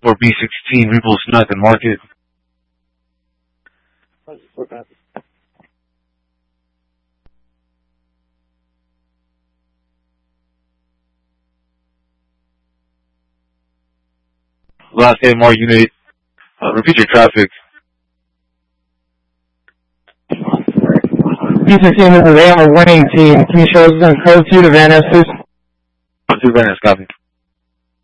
or B16, Repulse North and Market. Last AMR unit, repeat your traffic. B16, this is AMR 118. Can you show us on code 2 to Van Ness, please? 2 Van Ness, copy.